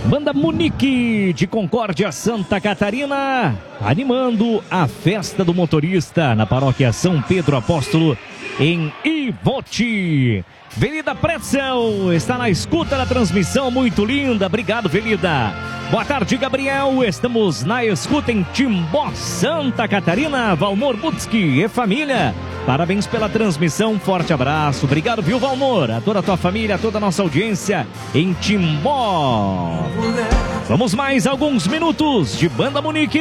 Banda Munique de Concórdia, Santa Catarina, animando a festa do motorista na paróquia São Pedro Apóstolo, em Ivote. Velida Pretzel está na escuta da transmissão, muito linda. Obrigado, Velida. Boa tarde, Gabriel. Estamos na escuta em Timbó, Santa Catarina. Valmor Butski e família, parabéns pela transmissão. Forte abraço. Obrigado, viu, Valmor? A toda a tua família, a toda a nossa audiência em Timbó. Vamos mais alguns minutos de Banda Munique.